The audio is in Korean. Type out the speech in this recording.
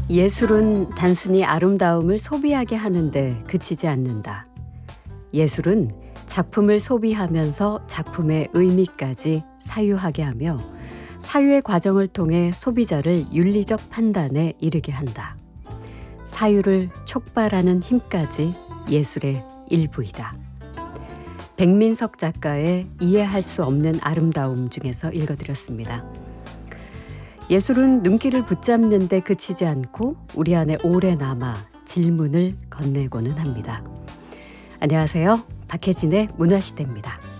예술은 단순히 아름다움을 소비하게 하는데 그치지 않는다. 예술은 작품을 소비하면서 작품의 의미까지 사유하게 하며 사유의 과정을 통해 소비자를 윤리적 판단에 이르게 한다. 사유를 촉발하는 힘까지 예술의 일부이다. 백민석 작가의 이해할 수 없는 아름다움 중에서 읽어드렸습니다. 예술은 눈길을 붙잡는 데 그치지 않고 우리 안에 오래 남아 질문을 건네고는 합니다. 안녕하세요. 박혜진의 문화시대입니다.